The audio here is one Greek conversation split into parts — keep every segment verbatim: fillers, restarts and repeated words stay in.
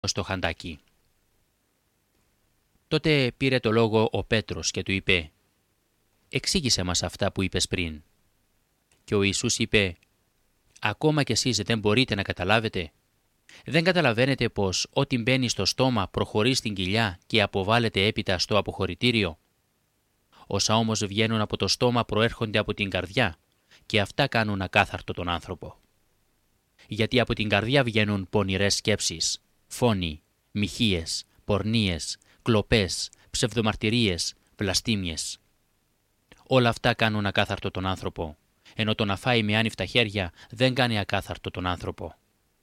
στο χαντάκι. Τότε πήρε το λόγο ο Πέτρος και του είπε «Εξήγησε μας αυτά που είπες πριν». Και ο Ιησούς είπε «Ακόμα κι εσείς δεν μπορείτε να καταλάβετε? Δεν καταλαβαίνετε πως ό,τι μπαίνει στο στόμα προχωρεί στην κοιλιά και αποβάλλεται έπειτα στο αποχωρητήριο? Όσα όμως βγαίνουν από το στόμα προέρχονται από την καρδιά και αυτά κάνουν ακάθαρτο τον άνθρωπο. Γιατί από την καρδιά βγαίνουν πονηρές σκέψεις, φόνοι, μοιχείες, πορνίες, κλοπές, ψευδομαρτυρίες, βλαστήμιες. Όλα αυτά κάνουν ακάθαρτο τον άνθρωπο, ενώ το να φάει με άνυφτα χέρια δεν κάνει ακάθαρτο τον άνθρωπο.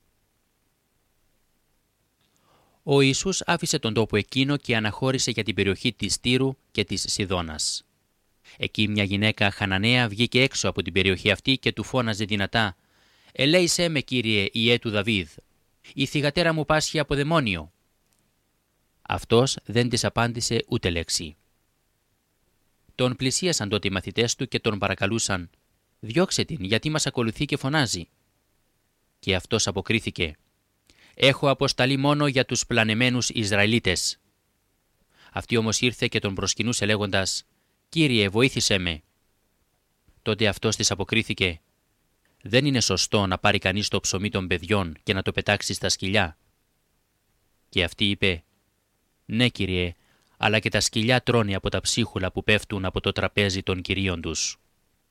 Ο Ιησούς άφησε τον τόπο εκείνο και αναχώρησε για την περιοχή της Τύρου και της Σιδώνας. Εκεί μια γυναίκα Χαναναία βγήκε έξω από την περιοχή αυτή και του φώναζε δυνατά «Ελέησέ με, Κύριε, Ιε του Δαβίδ, η θυγατέρα μου πάσχει από δαιμόνιο». Αυτός δεν της απάντησε ούτε λέξη. Τον πλησίασαν τότε οι μαθητές του και τον παρακαλούσαν «Διώξε την, γιατί μας ακολουθεί και φωνάζει». Και αυτός αποκρίθηκε «Έχω αποσταλεί μόνο για τους πλανεμένους Ισραηλίτες». Αυτή όμως ήρθε και τον προσκυνούσε λέγοντας «Κύριε, βοήθησέ με». Τότε αυτός της αποκρίθηκε «Δεν είναι σωστό να πάρει κανείς το ψωμί των παιδιών και να το πετάξει στα σκυλιά». Και αυτή είπε «Ναι, Κύριε, αλλά και τα σκυλιά τρώνε από τα ψίχουλα που πέφτουν από το τραπέζι των κυρίων τους».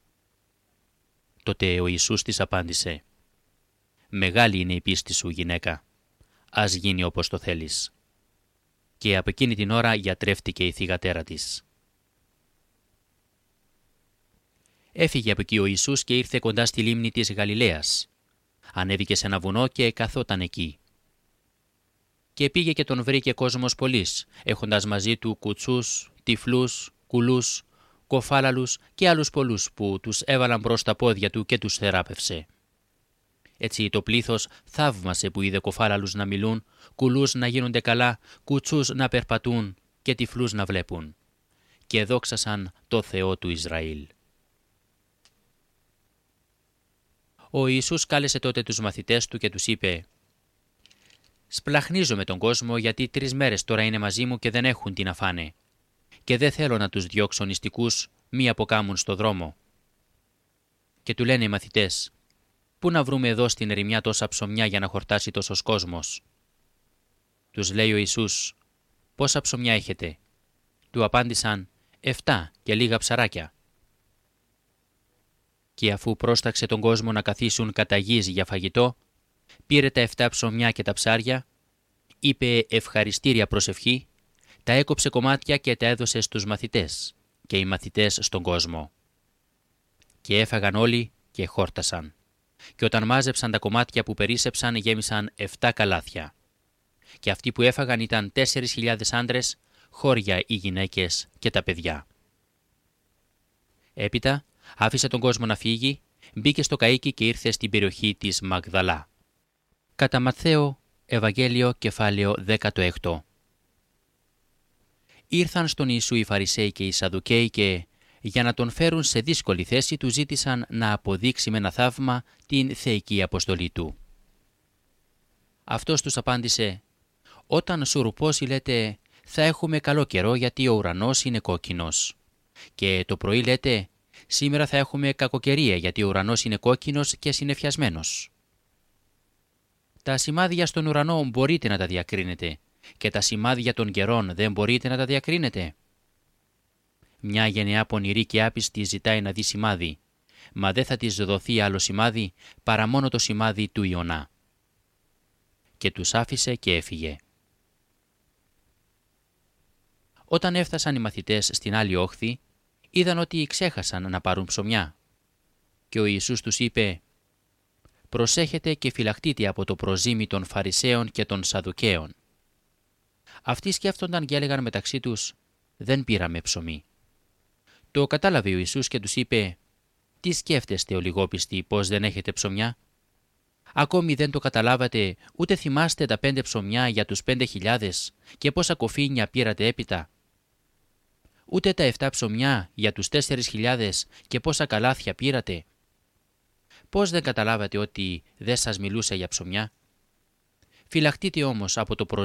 Τότε ο Ιησούς της απάντησε «Μεγάλη είναι η πίστη σου, γυναίκα. Ας γίνει όπως το θέλεις». Και από εκείνη την ώρα γιατρεύτηκε η θυγατέρα της. Έφυγε από εκεί ο Ιησούς και ήρθε κοντά στη λίμνη της Γαλιλαίας. Ανέβηκε σε ένα βουνό και καθόταν εκεί. Και πήγε και τον βρήκε κόσμος πολλής, έχοντας μαζί του κουτσούς, τυφλούς, κουλούς, κοφάλαλους και άλλους πολλούς που τους έβαλαν μπρος τα πόδια του και τους θεράπευσε. Έτσι το πλήθος θαύμασε που είδε κοφάλαλους να μιλούν, κουλούς να γίνονται καλά, κουτσούς να περπατούν και τυφλούς να βλέπουν. Και δόξασαν το Θεό του Ισραήλ. Ο Ιησούς κάλεσε τότε τους μαθητές του και τους είπε «Σπλαχνίζω με τον κόσμο γιατί τρεις μέρες τώρα είναι μαζί μου και δεν έχουν τι να φάνε. Και δεν θέλω να τους διώξω νηστικούς, μη αποκάμουν στο δρόμο». Και του λένε οι μαθητές «Πού να βρούμε εδώ στην ερημιά τόσα ψωμιά για να χορτάσει τόσος κόσμος?» Τους λέει ο Ιησούς «Πόσα ψωμιά έχετε?» Του απάντησαν «Εφτά και λίγα ψαράκια». Και αφού πρόσταξε τον κόσμο να καθίσουν κατά γης για φαγητό, πήρε τα εφτά ψωμιά και τα ψάρια, είπε ευχαριστήρια προσευχή, τα έκοψε κομμάτια και τα έδωσε στους μαθητές και οι μαθητές στον κόσμο. Και έφαγαν όλοι και χόρτασαν. Και όταν μάζεψαν τα κομμάτια που περίσσεψαν γέμισαν εφτά καλάθια. Και αυτοί που έφαγαν ήταν τέσσερις χιλιάδες άντρες, χώρια οι γυναίκες και τα παιδιά. Έπειτα άφησε τον κόσμο να φύγει, μπήκε στο καΐκι και ήρθε στην περιοχή της Μαγδαλά. Κατά Ματθαίο, Ευαγγέλιο, κεφάλαιο δέκατο. Ήρθαν στον Ιησού οι Φαρισαίοι και οι Σαδουκαίοι και, για να τον φέρουν σε δύσκολη θέση, του ζήτησαν να αποδείξει με ένα θαύμα την θεϊκή αποστολή του. Αυτός τους απάντησε «Όταν σουρουπώσει λέτε θα έχουμε καλό καιρό γιατί ο ουρανός είναι κόκκινος. Και το πρωί λέτε σήμερα θα έχουμε κακοκαιρία γιατί ο ουρανός είναι κόκκινος και συννεφιασμένος. Τα σημάδια στον ουρανό μπορείτε να τα διακρίνετε και τα σημάδια των καιρών δεν μπορείτε να τα διακρίνετε. Μια γενεά πονηρή και άπιστη ζητάει να δει σημάδι, μα δεν θα της δοθεί άλλο σημάδι παρά μόνο το σημάδι του Ιωνά». Και τους άφησε και έφυγε. Όταν έφτασαν οι μαθητές στην άλλη όχθη, είδαν ότι ξέχασαν να πάρουν ψωμιά. Και ο Ιησούς τους είπε «Προσέχετε και φυλαχτείτε από το προζύμι των Φαρισαίων και των Σαδουκαίων». Αυτοί σκέφτονταν και έλεγαν μεταξύ τους «Δεν πήραμε ψωμί». Το κατάλαβε ο Ιησούς και τους είπε «Τι σκέφτεστε ο λιγόπιστοι πως δεν έχετε ψωμιά? Ακόμη δεν το καταλάβατε, ούτε θυμάστε τα πέντε ψωμιά για τους πέντε χιλιάδες και πόσα κοφίνια πήρατε έπειτα? Ούτε τα εφτά ψωμιά για τους τέσσερις χιλιάδες και πόσα καλάθια πήρατε? Πώς δεν καταλάβατε ότι δεν σας μιλούσα για ψωμιά? Φυλαχτείτε όμως από το